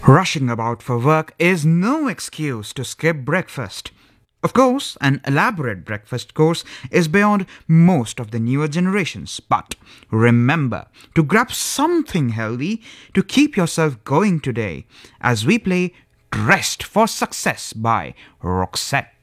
Rushing about for work is no excuse to skip breakfast. Of course, an elaborate breakfast course is beyond most of the newer generations, but remember to grab something healthy to keep yourself going today as we play Dressed for Success by Roxette.